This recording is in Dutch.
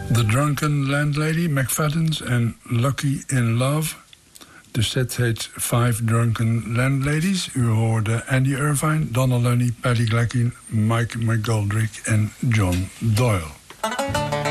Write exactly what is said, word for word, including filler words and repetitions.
The Drunken Landlady, McFadden's en Lucky in Love. De set heet Five Drunken Landladies. U hoorde Andy Irvine, Donna Lunny, Paddy Gleckin, Mike McGoldrick en John Doyle.